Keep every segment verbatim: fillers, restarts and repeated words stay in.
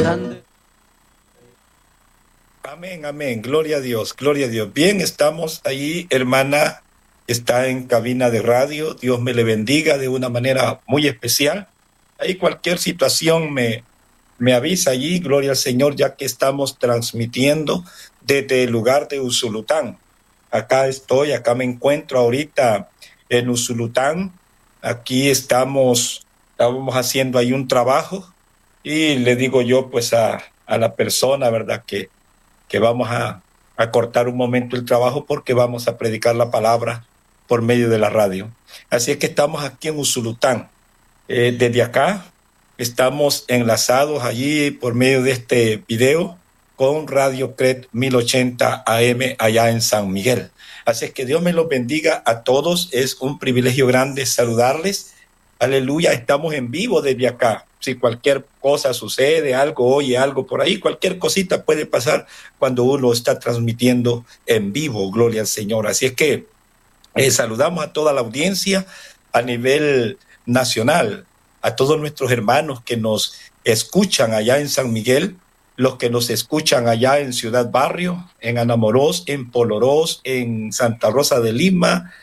Amén, amén. Gloria a Dios, gloria a Dios. Bien, estamos ahí, hermana, está en cabina de radio. Dios me le bendiga de una manera muy especial. Ahí cualquier situación me, me avisa allí, gloria al Señor, ya que estamos transmitiendo desde el lugar de Usulután. Acá estoy, acá me encuentro ahorita en Usulután. Aquí estamos, estamos haciendo ahí un trabajo y le digo yo pues a, a la persona, ¿verdad?, que que vamos a, a cortar un momento el trabajo porque vamos a predicar la palabra por medio de la radio. Así es que estamos aquí en Usulután. Eh, desde acá estamos enlazados allí por medio de este video con Radio Cred mil ochenta A M allá en San Miguel. Así es que Dios me los bendiga a todos. Es un privilegio grande saludarles. Aleluya, estamos en vivo desde acá. Si cualquier cosa sucede, algo, oye algo por ahí, cualquier cosita puede pasar cuando uno está transmitiendo en vivo, gloria al Señor. Así es que eh, saludamos a toda la audiencia a nivel nacional, a todos nuestros hermanos que nos escuchan allá en San Miguel, los que nos escuchan allá en Ciudad Barrio, en Anamorós, en Polorós, en Santa Rosa de Lima,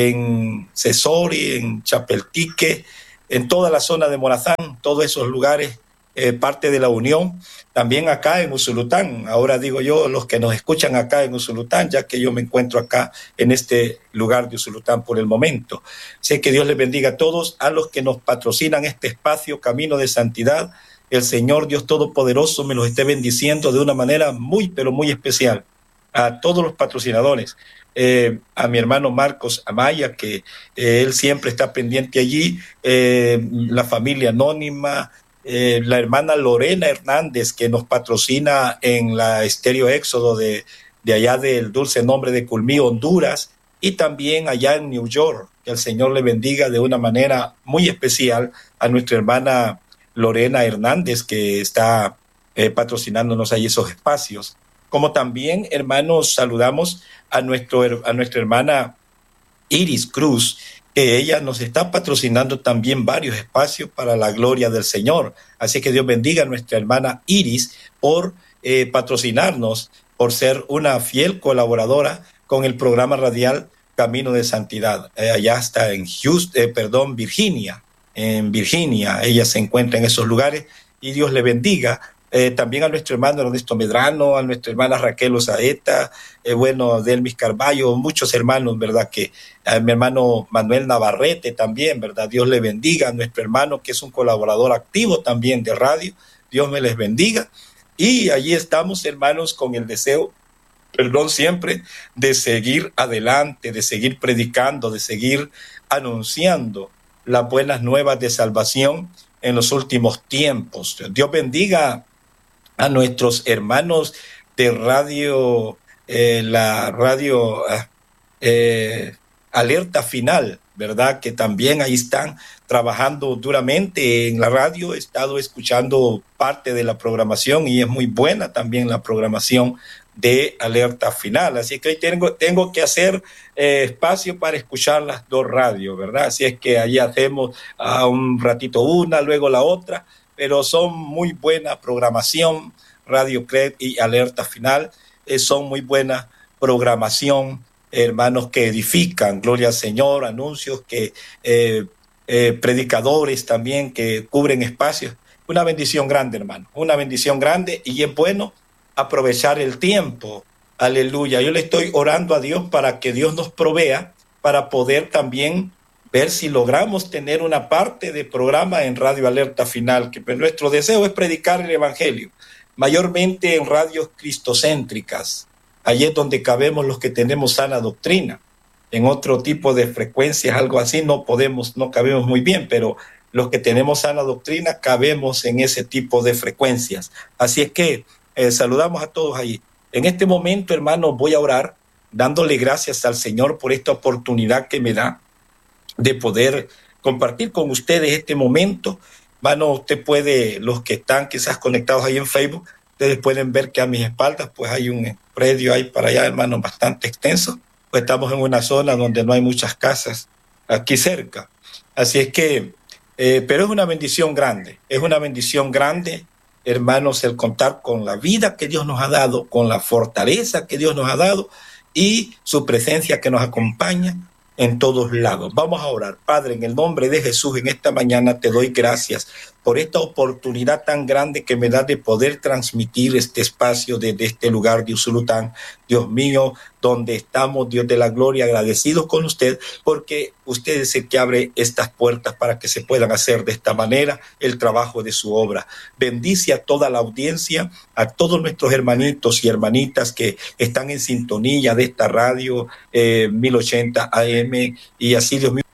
en Cesori, en Chapeltique, en toda la zona de Morazán, todos esos lugares, eh, parte de la Unión, también acá en Usulután. Ahora digo yo, los que nos escuchan acá en Usulután, ya que yo me encuentro acá en este lugar de Usulután por el momento. Sé que Dios les bendiga a todos, a los que nos patrocinan este espacio, Camino de Santidad. El Señor Dios Todopoderoso me los esté bendiciendo de una manera muy, pero muy especial. A todos los patrocinadores. Eh, a mi hermano Marcos Amaya, que eh, él siempre está pendiente allí, eh, la familia Anónima, eh, la hermana Lorena Hernández, que nos patrocina en la Estéreo Éxodo de, de allá del Dulce Nombre de Culmí, Honduras, y también allá en New York. Que el Señor le bendiga de una manera muy especial a nuestra hermana Lorena Hernández, que está eh, patrocinándonos ahí esos espacios. Como también, hermanos, saludamos a, nuestro, a nuestra hermana Iris Cruz, que ella nos está patrocinando también varios espacios para la gloria del Señor. Así que Dios bendiga a nuestra hermana Iris por eh, patrocinarnos, por ser una fiel colaboradora con el programa radial Camino de Santidad. Eh, allá está en Houston, eh, perdón, Virginia, en Virginia. Ella se encuentra en esos lugares y Dios le bendiga. Eh, también a nuestro hermano Ernesto Medrano, a nuestra hermana Raquel Osaeta, eh, bueno, Delmis Carballo, muchos hermanos, ¿verdad? Que a mi hermano Manuel Navarrete también, ¿verdad? Dios le bendiga a nuestro hermano que es un colaborador activo también de radio. Dios me les bendiga. Y allí estamos, hermanos, con el deseo, perdón, siempre de seguir adelante, de seguir predicando, de seguir anunciando las buenas nuevas de salvación en los últimos tiempos. Dios bendiga a nuestros hermanos de radio, eh, la radio eh, Alerta Final, ¿verdad? Que también ahí están trabajando duramente en la radio. He estado escuchando parte de la programación y es muy buena también la programación de Alerta Final. Así que tengo, tengo que hacer eh, espacio para escuchar las dos radios, ¿verdad? Así es que ahí hacemos uh, un ratito una, luego la otra, pero son muy buena programación. Radio Cred y Alerta Final eh, son muy buena programación, hermanos, que edifican, gloria al Señor, anuncios, que eh, eh, predicadores también que cubren espacios. Una bendición grande, hermano, una bendición grande, y es bueno aprovechar el tiempo. Aleluya. Yo le estoy orando a Dios para que Dios nos provea para poder también ver si logramos tener una parte de programa en Radio Alerta Final, que pues, nuestro deseo es predicar el Evangelio, mayormente en radios cristocéntricas. Allí es donde cabemos los que tenemos sana doctrina. En otro tipo de frecuencias, algo así, no podemos, no cabemos muy bien, pero los que tenemos sana doctrina cabemos en ese tipo de frecuencias. Así es que eh, saludamos a todos ahí. En este momento, hermanos, voy a orar, dándole gracias al Señor por esta oportunidad que me da de poder compartir con ustedes este momento. Hermano, usted puede, los que están quizás conectados ahí en Facebook, ustedes pueden ver que a mis espaldas pues hay un predio ahí para allá, hermano, bastante extenso. Pues estamos en una zona donde no hay muchas casas aquí cerca. Así es que, eh, pero es una bendición grande, es una bendición grande hermanos, el contar con la vida que Dios nos ha dado, con la fortaleza que Dios nos ha dado y su presencia que nos acompaña en todos lados. Vamos a orar. Padre, en el nombre de Jesús, en esta mañana te doy gracias por esta oportunidad tan grande que me da de poder transmitir este espacio desde este lugar de Usulután. Dios mío, donde estamos, Dios de la gloria, agradecidos con usted, porque usted es el que abre estas puertas para que se puedan hacer de esta manera el trabajo de su obra. Bendice a toda la audiencia, a todos nuestros hermanitos y hermanitas que están en sintonía de esta radio eh, mil ochenta A M, y así, Dios mío,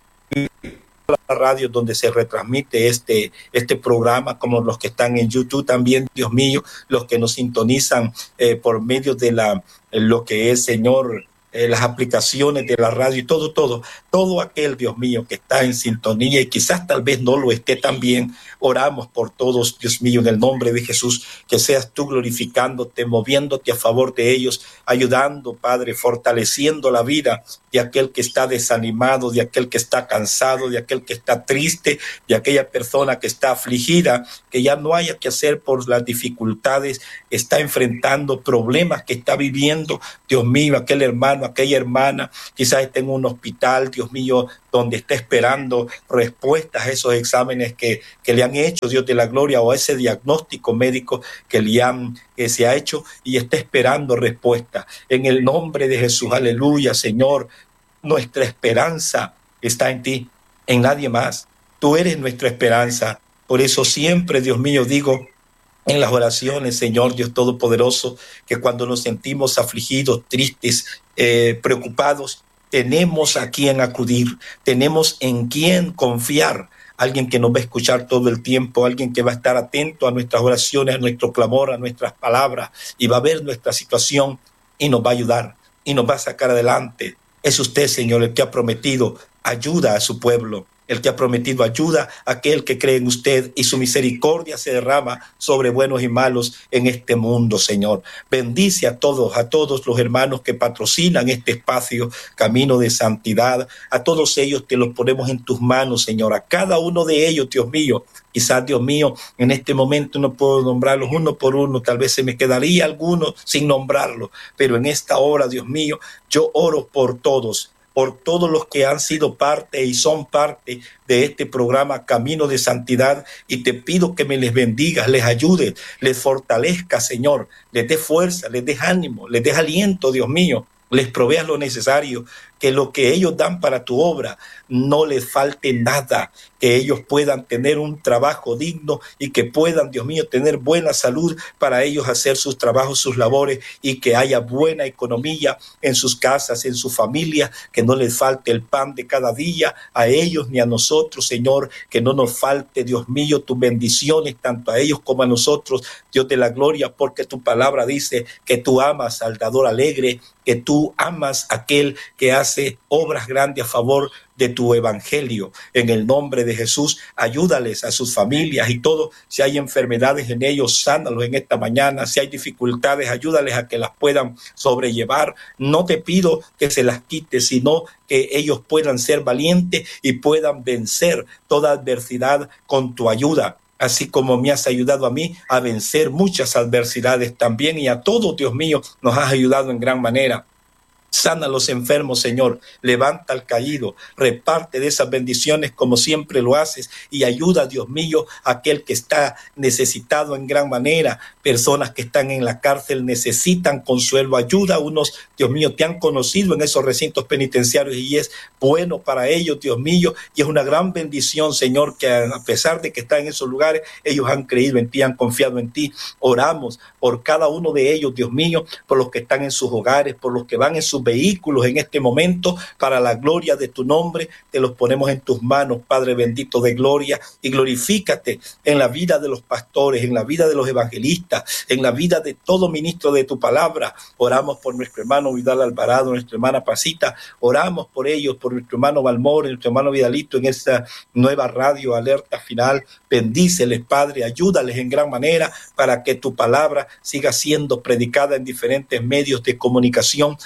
la radio donde se retransmite este, este programa, como los que están en YouTube también, Dios mío, los que nos sintonizan eh, por medio de la, lo que es, Señor, eh, las aplicaciones de la radio y todo, todo, todo aquel, Dios mío, que está en sintonía y quizás tal vez no lo esté también. Oramos por todos, Dios mío, en el nombre de Jesús, que seas tú glorificándote, moviéndote a favor de ellos, ayudando, Padre, fortaleciendo la vida de aquel que está desanimado, de aquel que está cansado, de aquel que está triste, de aquella persona que está afligida, que ya no haya que hacer por las dificultades, está enfrentando problemas que está viviendo. Dios mío, aquel hermano, aquella hermana, quizás esté en un hospital, Dios mío, donde está esperando respuestas a esos exámenes que, que le han hecho, Dios de la gloria, o a ese diagnóstico médico que le han, que se ha hecho, y está esperando respuesta. En el nombre de Jesús, aleluya, Señor, nuestra esperanza está en ti, en nadie más. Tú eres nuestra esperanza. Por eso siempre, Dios mío, digo en las oraciones, Señor Dios Todopoderoso, que cuando nos sentimos afligidos, tristes, eh, preocupados, tenemos a quien acudir, tenemos en quien confiar, alguien que nos va a escuchar todo el tiempo, alguien que va a estar atento a nuestras oraciones, a nuestro clamor, a nuestras palabras, y va a ver nuestra situación y nos va a ayudar y nos va a sacar adelante. Es usted, Señor, el que ha prometido ayuda a su pueblo, el que ha prometido ayuda a aquel que cree en usted, y su misericordia se derrama sobre buenos y malos en este mundo, Señor. Bendice a todos, a todos los hermanos que patrocinan este espacio, Camino de Santidad. A todos ellos te los ponemos en tus manos, Señor. A cada uno de ellos, Dios mío. Quizás, Dios mío, en este momento no puedo nombrarlos uno por uno, tal vez se me quedaría alguno sin nombrarlo, pero en esta hora, Dios mío, yo oro por todos, por todos los que han sido parte y son parte de este programa Camino de Santidad, y te pido que me les bendigas, les ayudes, les fortalezca, Señor, les dé fuerza, les dé ánimo, les dé aliento, Dios mío, les proveas lo necesario, que lo que ellos dan para tu obra no les falte nada, que ellos puedan tener un trabajo digno y que puedan, Dios mío, tener buena salud para ellos hacer sus trabajos, sus labores, y que haya buena economía en sus casas, en su familia, que no les falte el pan de cada día a ellos ni a nosotros, Señor, que no nos falte, Dios mío, tus bendiciones tanto a ellos como a nosotros, Dios de la gloria, porque tu palabra dice que tú amas al dador alegre, que tú amas a aquel que hace obras grandes a favor de tu evangelio. En el nombre de Jesús, ayúdales a sus familias y todo. Si hay enfermedades en ellos, sánalos en esta mañana. Si hay dificultades, ayúdales a que las puedan sobrellevar. No te pido que se las quites, sino que ellos puedan ser valientes y puedan vencer toda adversidad con tu ayuda, así como me has ayudado a mí a vencer muchas adversidades también, y a todos, Dios mío, nos has ayudado en gran manera. Sana a los enfermos, Señor, levanta al caído, reparte de esas bendiciones como siempre lo haces, y ayuda, Dios mío, a aquel que está necesitado en gran manera. Personas que están en la cárcel necesitan consuelo, ayuda a unos, Dios mío, te han conocido en esos recintos penitenciarios y es bueno para ellos, Dios mío, y es una gran bendición, Señor, que a pesar de que están en esos lugares, ellos han creído en ti, han confiado en ti. Oramos por cada uno de ellos, Dios mío, por los que están en sus hogares, por los que van en sus vehículos en este momento, para la gloria de tu nombre, te los ponemos en tus manos, Padre bendito de gloria, y glorifícate en la vida de los pastores, en la vida de los evangelistas, en la vida de todo ministro de tu palabra. Oramos por nuestro hermano Vidal Alvarado, nuestra hermana Pasita, oramos por ellos, por nuestro hermano Balmore, nuestro hermano Vidalito en esta nueva radio Alerta Final. Bendíceles, Padre, ayúdales en gran manera para que tu palabra siga siendo predicada en diferentes medios de comunicación que lo están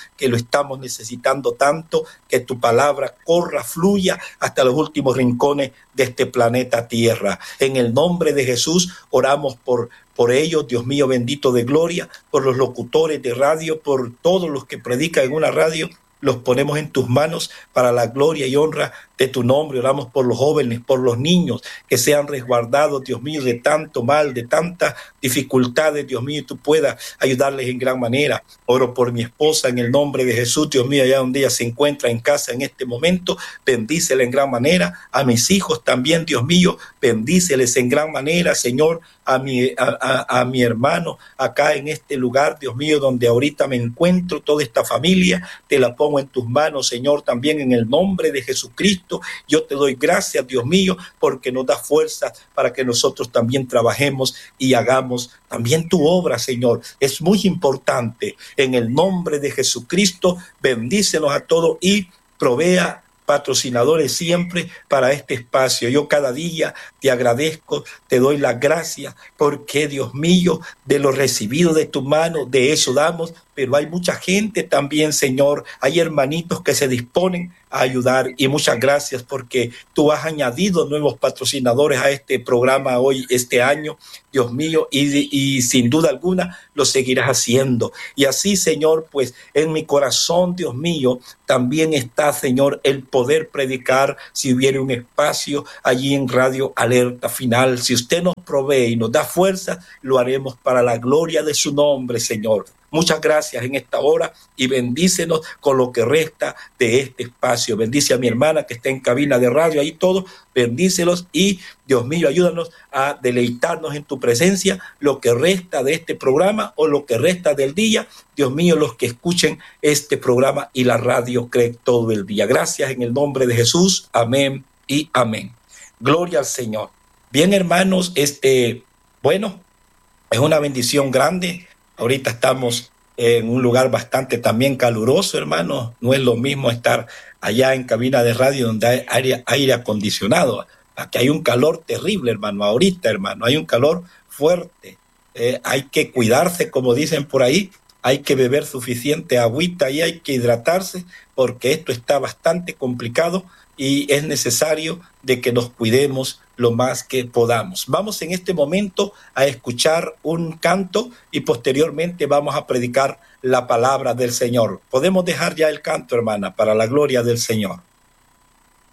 estamos necesitando tanto que tu palabra corra, fluya hasta los últimos rincones de este planeta Tierra. En el nombre de Jesús oramos por, por ellos, Dios mío bendito de gloria, por los locutores de radio, por todos los que predican en una radio. Los ponemos en tus manos para la gloria y honra de tu nombre. Oramos por los jóvenes, por los niños, que sean resguardados, Dios mío, de tanto mal, de tantas dificultades, Dios mío, y tú puedas ayudarles en gran manera. Oro por mi esposa en el nombre de Jesús, Dios mío, allá donde ella se encuentra en casa en este momento, bendícela en gran manera. A mis hijos también, Dios mío, bendíceles en gran manera, Señor. A mi, a, a, a mi hermano acá en este lugar, Dios mío, donde ahorita me encuentro, toda esta familia, te la pongo en tus manos, Señor, también en el nombre de Jesucristo. Yo te doy gracias, Dios mío, porque nos da fuerza para que nosotros también trabajemos y hagamos también tu obra, Señor. Es muy importante. En el nombre de Jesucristo, bendícenos a todos y provea patrocinadores siempre para este espacio. Yo cada día te agradezco, te doy las gracias, porque Dios mío, de lo recibido de tu mano, de eso damos, pero hay mucha gente también, Señor, hay hermanitos que se disponen a ayudar, y muchas gracias porque tú has añadido nuevos patrocinadores a este programa hoy, este año, Dios mío, y, y sin duda alguna lo seguirás haciendo. Y así, Señor, pues en mi corazón, Dios mío, también está, Señor, el poder predicar si hubiera un espacio allí en Radio Alerta Final. Si usted nos provee y nos da fuerza, lo haremos para la gloria de su nombre, Señor. Muchas gracias en esta hora y bendícenos con lo que resta de este espacio. Bendice a mi hermana que está en cabina de radio, ahí todo, bendícelos y Dios mío, ayúdanos a deleitarnos en tu presencia, lo que resta de este programa o lo que resta del día. Dios mío, los que escuchen este programa y la radio creen todo el día. Gracias en el nombre de Jesús. Amén y amén. Gloria al Señor. Bien, hermanos, este, bueno, es una bendición grande. Ahorita estamos en un lugar bastante también caluroso, hermano. No es lo mismo estar allá en cabina de radio donde hay aire, aire acondicionado. Aquí hay un calor terrible, hermano. Ahorita, hermano, hay un calor fuerte. Eh, hay que cuidarse, como dicen por ahí. Hay que beber suficiente agüita y hay que hidratarse porque esto está bastante complicado y es necesario de que nos cuidemos lo más que podamos. Vamos en este momento a escuchar un canto y posteriormente vamos a predicar la palabra del Señor. Podemos dejar ya el canto, hermana, para la gloria del Señor.